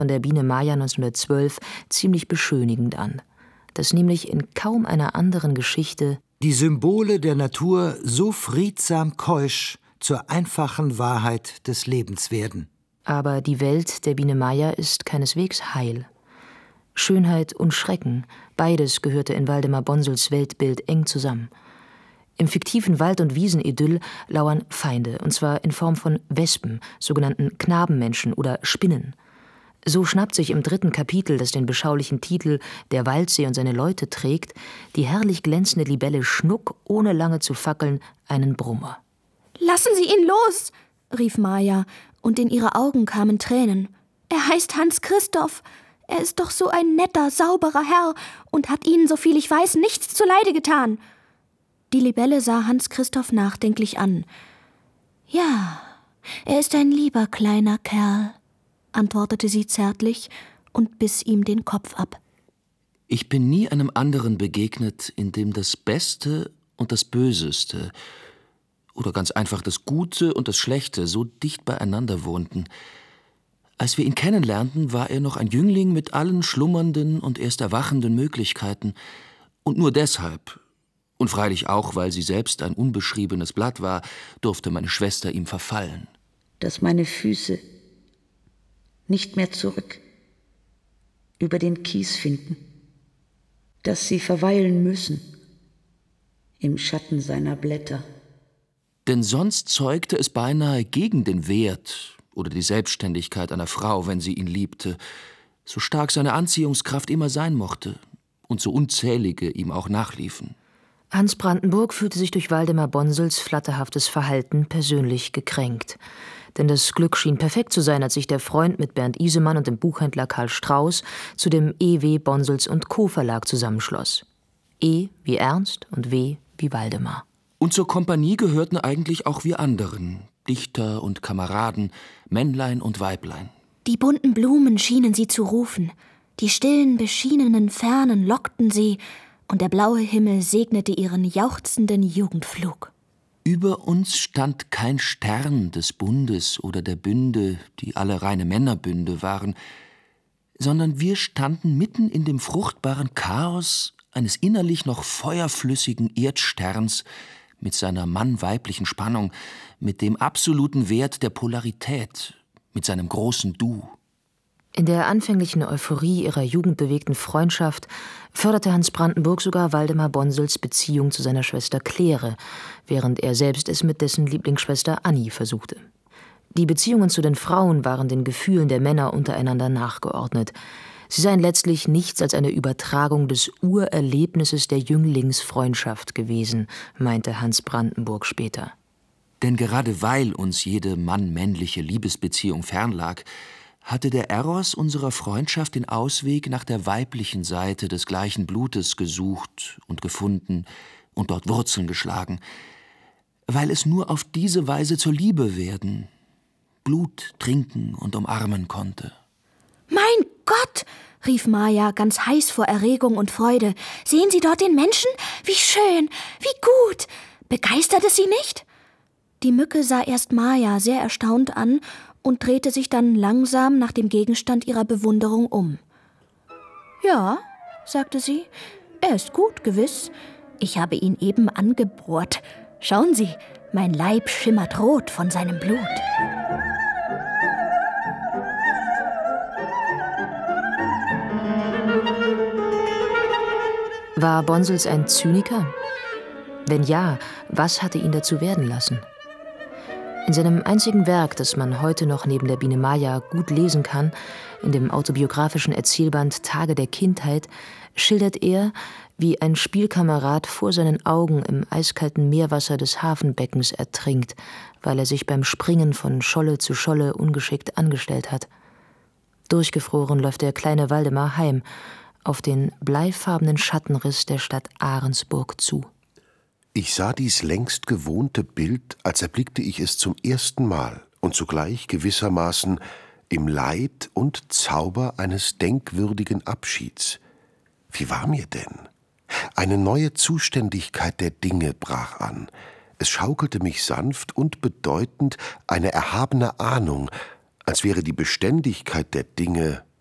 von der Biene Maya 1912 ziemlich beschönigend an, dass nämlich in kaum einer anderen Geschichte die Symbole der Natur so friedsam keusch zur einfachen Wahrheit des Lebens werden. Aber die Welt der Biene Maya ist keineswegs heil. Schönheit und Schrecken, beides gehörte in Waldemar Bonsels Weltbild eng zusammen. Im fiktiven Wald- und Wiesenidyll lauern Feinde, und zwar in Form von Wespen, sogenannten Knabenmenschen oder Spinnen. So schnappt sich im 3. Kapitel, das den beschaulichen Titel »Der Waldsee und seine Leute« trägt, die herrlich glänzende Libelle Schnuck, ohne lange zu fackeln, einen Brummer. »Lassen Sie ihn los«, rief Maja, und in ihre Augen kamen Tränen. »Er heißt Hans Christoph. Er ist doch so ein netter, sauberer Herr und hat Ihnen, soviel ich weiß, nichts zuleide getan.« Die Libelle sah Hans Christoph nachdenklich an. »Ja, er ist ein lieber kleiner Kerl«, antwortete sie zärtlich und biss ihm den Kopf ab. Ich bin nie einem anderen begegnet, in dem das Beste und das Böseste oder ganz einfach das Gute und das Schlechte so dicht beieinander wohnten. Als wir ihn kennenlernten, war er noch ein Jüngling mit allen schlummernden und erst erwachenden Möglichkeiten. Und nur deshalb, und freilich auch, weil sie selbst ein unbeschriebenes Blatt war, durfte meine Schwester ihm verfallen. Dass meine Füße nicht mehr zurück über den Kies finden, dass sie verweilen müssen im Schatten seiner Blätter. Denn sonst zeugte es beinahe gegen den Wert oder die Selbstständigkeit einer Frau, wenn sie ihn liebte, so stark seine Anziehungskraft immer sein mochte und so unzählige ihm auch nachliefen. Hans Brandenburg fühlte sich durch Waldemar Bonsels flatterhaftes Verhalten persönlich gekränkt. Denn das Glück schien perfekt zu sein, als sich der Freund mit Bernd Isemann und dem Buchhändler Karl Strauß zu dem E.W. Bonsels und Co. Verlag zusammenschloss. E wie Ernst und W wie Waldemar. Und zur Kompanie gehörten eigentlich auch wir anderen, Dichter und Kameraden, Männlein und Weiblein. Die bunten Blumen schienen sie zu rufen, die stillen, beschienenen Fernen lockten sie, und der blaue Himmel segnete ihren jauchzenden Jugendflug. Über uns stand kein Stern des Bundes oder der Bünde, die alle reine Männerbünde waren, sondern wir standen mitten in dem fruchtbaren Chaos eines innerlich noch feuerflüssigen Erdsterns mit seiner mann-weiblichen Spannung, mit dem absoluten Wert der Polarität, mit seinem großen Du. In der anfänglichen Euphorie ihrer jugendbewegten Freundschaft förderte Hans Brandenburg sogar Waldemar Bonsels Beziehung zu seiner Schwester Claire, während er selbst es mit dessen Lieblingsschwester Annie versuchte. Die Beziehungen zu den Frauen waren den Gefühlen der Männer untereinander nachgeordnet. Sie seien letztlich nichts als eine Übertragung des Urerlebnisses der Jünglingsfreundschaft gewesen, meinte Hans Brandenburg später. Denn gerade weil uns jede mann-männliche Liebesbeziehung fernlag, hatte der Eros unserer Freundschaft den Ausweg nach der weiblichen Seite des gleichen Blutes gesucht und gefunden und dort Wurzeln geschlagen, weil es nur auf diese Weise zur Liebe werden, Blut trinken und umarmen konnte. »Mein Gott«, rief Maja, ganz heiß vor Erregung und Freude, »sehen Sie dort den Menschen? Wie schön, wie gut! Begeistert es Sie nicht?« Die Mücke sah erst Maja sehr erstaunt an und drehte sich dann langsam nach dem Gegenstand ihrer Bewunderung um. »Ja«, sagte sie, »er ist gut, gewiss. Ich habe ihn eben angebohrt. Schauen Sie, mein Leib schimmert rot von seinem Blut.« War Bonsels ein Zyniker? Wenn ja, was hatte ihn dazu werden lassen? In seinem einzigen Werk, das man heute noch neben der Biene Maya gut lesen kann, in dem autobiografischen Erzählband »Tage der Kindheit«, schildert er, wie ein Spielkamerad vor seinen Augen im eiskalten Meerwasser des Hafenbeckens ertrinkt, weil er sich beim Springen von Scholle zu Scholle ungeschickt angestellt hat. Durchgefroren läuft der kleine Waldemar heim, auf den bleifarbenen Schattenriss der Stadt Ahrensburg zu. Ich sah dies längst gewohnte Bild, als erblickte ich es zum ersten Mal und zugleich gewissermaßen im Leid und Zauber eines denkwürdigen Abschieds. Wie war mir denn? Eine neue Zuständigkeit der Dinge brach an. Es schaukelte mich sanft und bedeutend eine erhabene Ahnung, als wäre die Beständigkeit der Dinge